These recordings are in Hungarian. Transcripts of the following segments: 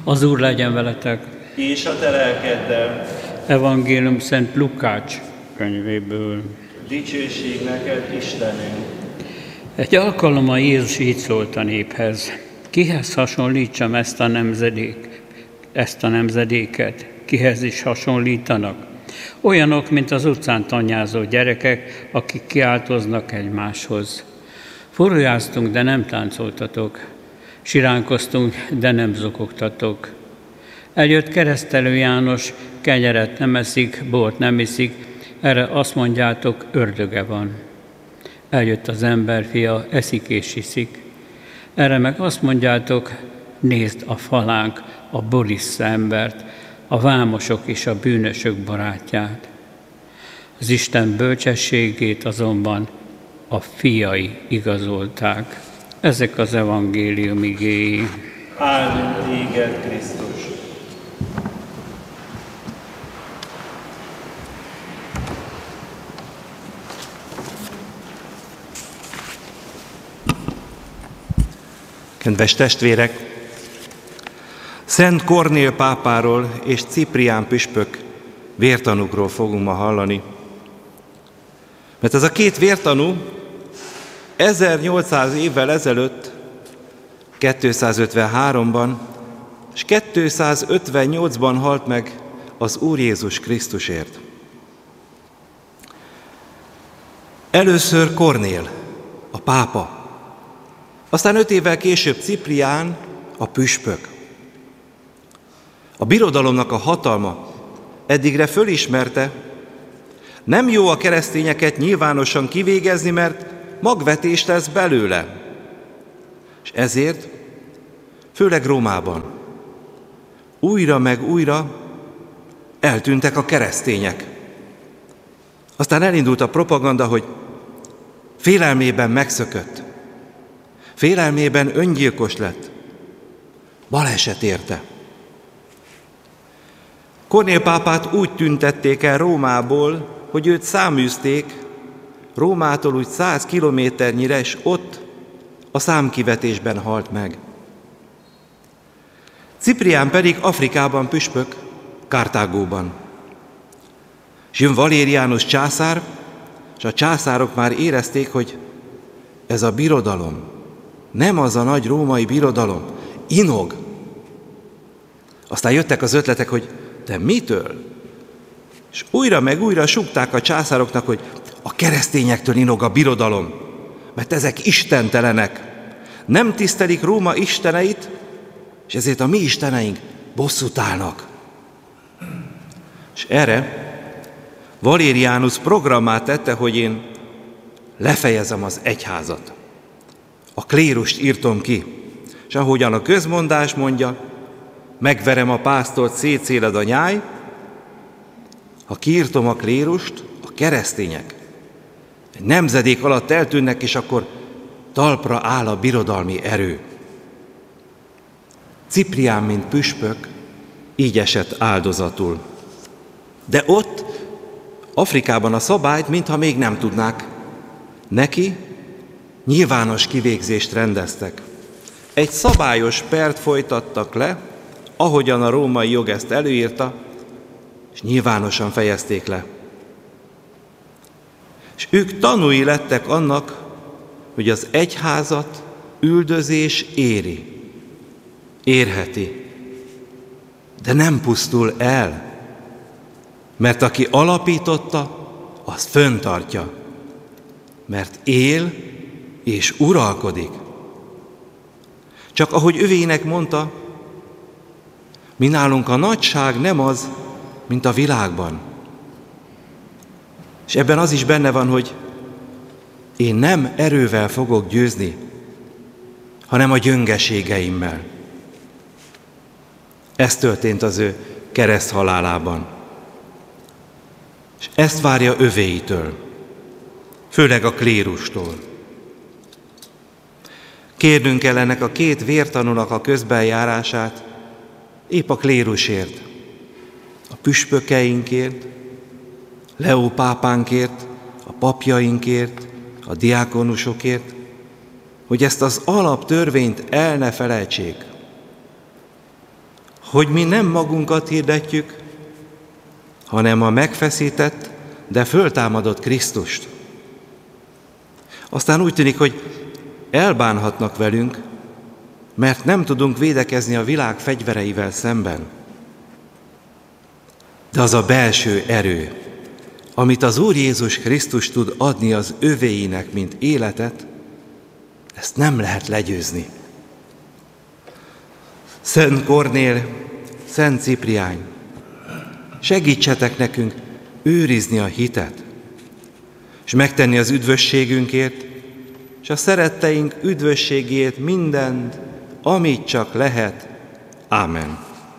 Az Úr legyen veletek! És a te lelkeddel. Evangélium Szent Lukács könyvéből. Dicsőség neked, Istenünk! Egy alkalommal Jézus így szólt a néphez: kihez hasonlítsam ezt a nemzedéket? Kihez is hasonlítanak? Olyanok, mint az utcán tanyázó gyerekek, akik kiáltoznak egymáshoz. Forujáztunk, de nem táncoltatok. Siránkoztunk, de nem zokogtatok. Eljött Keresztelő János, kenyeret nem eszik, bort nem iszik, erre azt mondjátok, ördöge van. Eljött az Emberfia, eszik és iszik, erre meg azt mondjátok, nézd a falánk, a borissza embert, a vámosok és a bűnösök barátját. Az Isten bölcsességét azonban a fiai igazolták. Ezek az evangélium igéi. Áldunk téged, Krisztus! Kedves testvérek! Szent Kornél pápáról és Ciprián püspök vértanúkról fogunk ma hallani. Mert ez a két vértanú 1800 évvel ezelőtt, 253-ban és 258-ban halt meg az Úr Jézus Krisztusért. Először Kornél, a pápa, aztán 5 évvel később Ciprián, a püspök. A birodalomnak a hatalma eddigre fölismerte, nem jó a keresztényeket nyilvánosan kivégezni, mert magvetés lesz belőle. És ezért, főleg Rómában, újra meg újra eltűntek a keresztények. Aztán elindult a propaganda, hogy félelmében megszökött, félelmében öngyilkos lett, baleset érte. Kornél pápát úgy tüntették el Rómából, hogy őt száműzték Rómától úgy 100 kilométernyire, és ott a számkivetésben halt meg. Ciprián pedig Afrikában püspök, Kartágóban. És jön Valériánus császár, és a császárok már érezték, hogy ez a birodalom nem az a nagy római birodalom, inog. Aztán jöttek az ötletek, hogy de mitől? És újra meg újra súgták a császároknak, hogy a keresztényektől inog a birodalom, mert ezek istentelenek, nem tisztelik Róma isteneit, és ezért a mi isteneink bosszút állnak. És erre Valériánus programmát tette, hogy én lefejezem az egyházat. A klérust írtom ki, és ahogyan a közmondás mondja, megverem a pásztort, szétszéled a nyáj, ha kiírtom a klérust, a keresztények egy nemzedék alatt eltűnnek, és akkor talpra áll a birodalmi erő. Ciprián, mint püspök, így esett áldozatul. De ott, Afrikában a szabályt, mintha még nem tudnák. Neki nyilvános kivégzést rendeztek. Egy szabályos pert folytattak le, ahogyan a római jog ezt előírta, és nyilvánosan fejezték le. És ők tanúi lettek annak, hogy az egyházat üldözés érheti, de nem pusztul el, mert aki alapította, az fönntartja, mert él és uralkodik. Csak ahogy övének mondta, mi nálunk a nagyság nem az, mint a világban. És ebben az is benne van, hogy én nem erővel fogok győzni, hanem a gyöngeségeimmel. Ez történt az ő kereszthalálában. És ezt várja övéitől, főleg a klérustól. Kérnünk kell ennek a két vértanúnak a közbenjárását, épp a klérusért, a püspökeinkért, Leó pápánkért, a papjainkért, a diákonusokért, hogy ezt az alaptörvényt el ne felejtsék. hogy mi nem magunkat hirdetjük, hanem a megfeszített, de föltámadott Krisztust. Aztán úgy tűnik, hogy elbánhatnak velünk, mert nem tudunk védekezni a világ fegyvereivel szemben. De az a belső erő, amit az Úr Jézus Krisztus tud adni az övéinek, mint életet, ezt nem lehet legyőzni. Szent Kornél, Szent Ciprián, segítsetek nekünk őrizni a hitet, és megtenni az üdvösségünkért, és a szeretteink üdvösségért mindent, amit csak lehet. Ámen.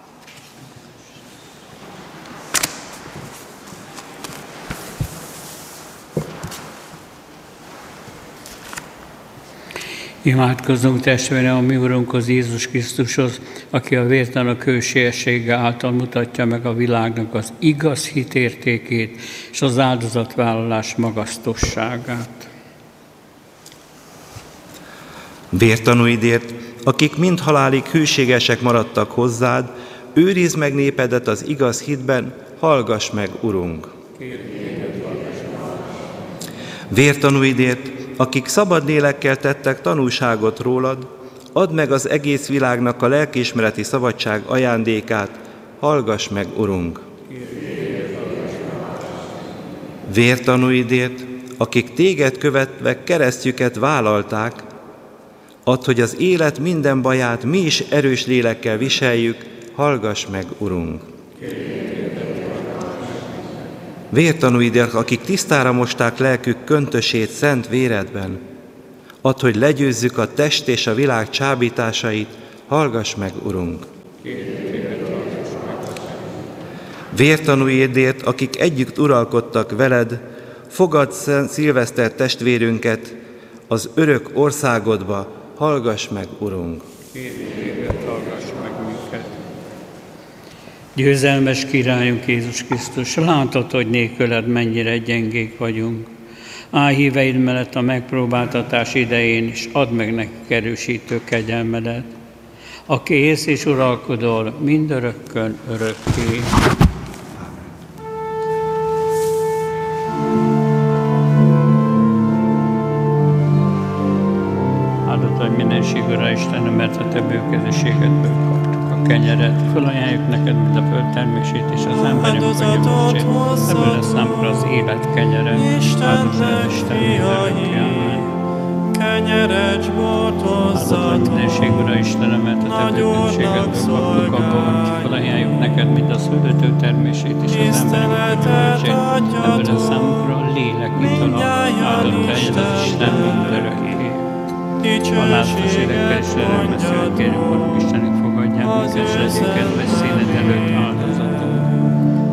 Imádkozzunk testvérem a mi Urunkhoz, Jézus Krisztushoz, aki a vértanak hősiessége által mutatja meg a világnak az igaz hitértékét és az áldozatvállalás magasztosságát. Vértanúidért, akik mind halálig hűségesek maradtak hozzád, őrizd meg népedet az igaz hitben, hallgass meg, Urunk! Vértanúidért, akik szabad lélekkel tettek tanúságot rólad, add meg az egész világnak a lelkiismereti szabadság ajándékát, hallgass meg, Urunk! Vértanúidért, akik téged követve keresztjüket vállalták, add, hogy az élet minden baját mi is erős lélekkel viseljük, hallgass meg, Urunk! Vértanúidért, akik tisztára mosták lelkük köntösét szent véredben, add, hogy legyőzzük a test és a világ csábításait, hallgass meg, Urunk! Vértanúidért, akik együtt uralkodtak veled, fogadd szilveszter testvérünket az örök országodba, hallgass meg, Urunk! Győzelmes királyunk Jézus Krisztus, látod, hogy nélküled mennyire gyengék vagyunk. Állj híveid mellett a megpróbáltatás idején, és add meg nekik erősítő kegyelmedet, aki élsz és uralkodol mindörökkön örökké. Áldott vagy mindenség, Ura Istenem, mert a te bőkezességedből kaptuk a kenyeret. Fölajánljuk neked mind a földtermését és az emberek könyörömését. Ebből lesz számunkra az élet kenyere. Áldott az Isten mindörökké. Amen. Kenyerecs bort Áldott vagy mindenség, Ura Istenem, mert a te bőkezességedből kaptuk a bort. Fölajánljuk neked mind a születő termését és az emberek könyörömését. Ebből lesz számunkra a lélek itala. Áldott legyen az Isten mindörökké. Halászos érekkel és örömmel kérünk, Urunk Istenünk, fogadják minket, és legyünk kedves színed előtt áldozat.